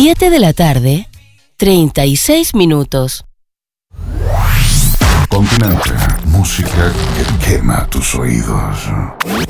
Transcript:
7 de la tarde, 36 minutos. Continente, música que quema tus oídos.